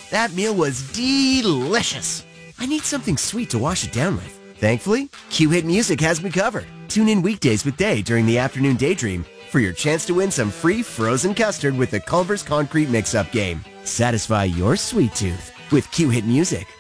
That meal was delicious. I need something sweet to wash it down with. Thankfully, Q-Hit Music has me covered. Tune in weekdays with Day during the afternoon daydream for your chance to win some free frozen custard with the Culver's Concrete Mix-Up game. Satisfy your sweet tooth with Q-Hit Music.